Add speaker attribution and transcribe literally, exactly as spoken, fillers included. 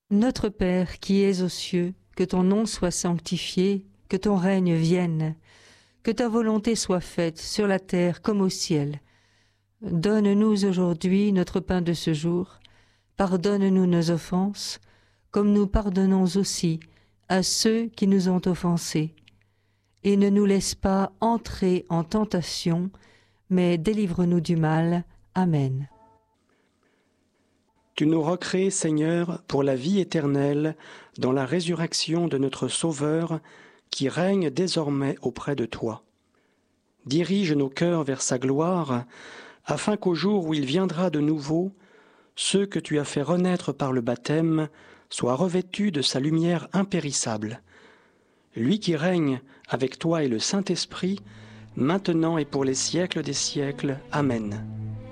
Speaker 1: Notre Père qui es aux cieux, que ton nom soit sanctifié, que ton règne vienne, que ta volonté soit faite sur la terre comme au ciel. Donne-nous aujourd'hui notre pain de ce jour. Pardonne-nous nos offenses, comme nous pardonnons aussi à ceux qui nous ont offensés. Et ne nous laisse pas entrer en tentation, mais délivre-nous du mal. Amen.
Speaker 2: Tu nous recrées, Seigneur, pour la vie éternelle, dans la résurrection de notre Sauveur, qui règne désormais auprès de toi. Dirige nos cœurs vers sa gloire, afin qu'au jour où il viendra de nouveau, ceux que tu as fait renaître par le baptême soient revêtus de sa lumière impérissable. Lui qui règne avec toi et le Saint-Esprit, maintenant et pour les siècles des siècles. Amen.